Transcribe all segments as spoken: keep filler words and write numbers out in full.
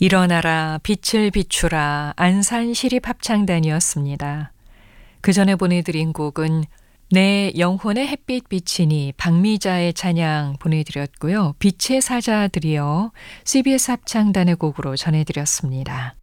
일어나라 빛을 비추라 안산시립합창단이었습니다. 그 전에 보내드린 곡은 내 영혼의 햇빛 비치니 박미자의 찬양 보내드렸고요. 빛의 사자들이여 씨비에스 합창단의 곡으로 전해드렸습니다.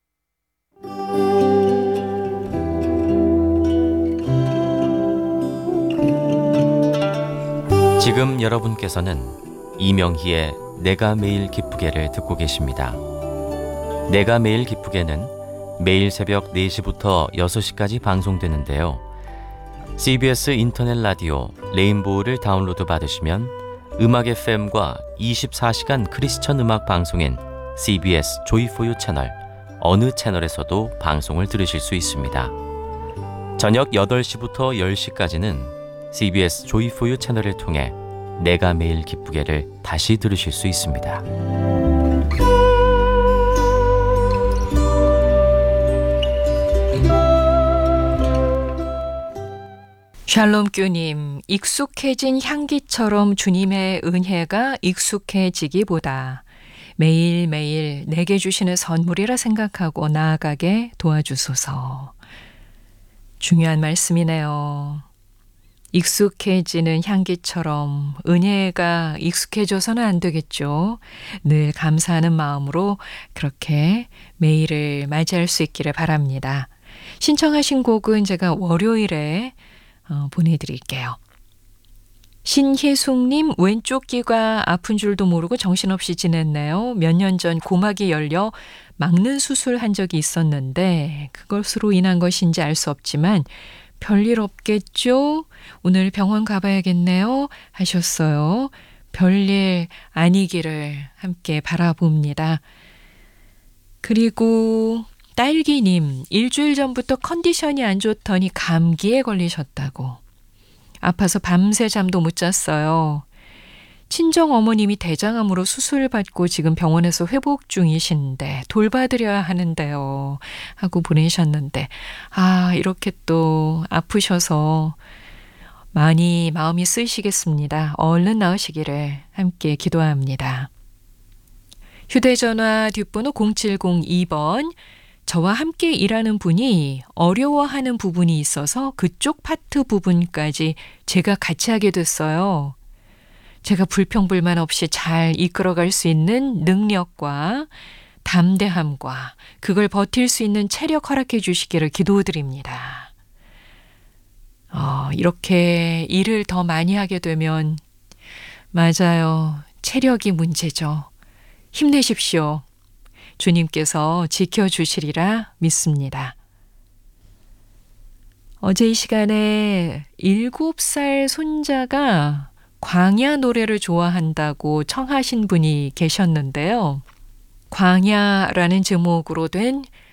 지금 여러분께서는 이명희의 내가 매일 기쁘게를 듣고 계십니다. 내가 매일 기쁘게는 매일 새벽 네 시부터 여섯 시까지 방송되는데요. 씨비에스 인터넷 라디오 레인보우를 다운로드 받으시면 음악 에프엠과 이십사 시간 크리스천 음악 방송인 씨비에스 조이포유 채널 어느 채널에서도 방송을 들으실 수 있습니다. 저녁 여덟 시부터 열 시까지는 씨비에스 조이포유 채널을 통해 내가 매일 기쁘게를 다시 들으실 수 있습니다. 샬롬교님, 익숙해진 향기처럼 주님의 은혜가 익숙해지기보다 매일매일 내게 주시는 선물이라 생각하고 나아가게 도와주소서. 중요한 말씀이네요. 익숙해지는 향기처럼 은혜가 익숙해져서는 안 되겠죠. 늘 감사하는 마음으로 그렇게 매일을 맞이할 수 있기를 바랍니다. 신청하신 곡은 제가 월요일에 어, 보내드릴게요. 신희숙님, 왼쪽 귀가 아픈 줄도 모르고 정신없이 지냈네요. 몇 년 전 고막이 열려 막는 수술한 적이 있었는데 그것으로 인한 것인지 알 수 없지만 별일 없겠죠? 오늘 병원 가봐야겠네요 하셨어요. 별일 아니기를 함께 바라봅니다. 그리고 딸기님, 일주일 전부터 컨디션이 안 좋더니 감기에 걸리셨다고. 아파서 밤새 잠도 못 잤어요. 친정 어머님이 대장암으로 수술받고 지금 병원에서 회복 중이신데 돌봐드려야 하는데요 하고 보내셨는데, 아, 이렇게 또 아프셔서 많이 마음이 쓰이시겠습니다. 얼른 나으시기를 함께 기도합니다. 휴대전화 뒷번호 공칠공이 번, 저와 함께 일하는 분이 어려워하는 부분이 있어서 그쪽 파트 부분까지 제가 같이 하게 됐어요. 제가 불평불만 없이 잘 이끌어갈 수 있는 능력과 담대함과 그걸 버틸 수 있는 체력 허락해 주시기를 기도드립니다. 어, 이렇게 일을 더 많이 하게 되면 맞아요. 체력이 문제죠. 힘내십시오. 주님께서 지켜주시리라 믿습니다. 어제 이 시간에 일곱 살 손자가 광야 노래를 좋아한다고 청하신 분이 계셨는데요. 광야라는 제목으로 된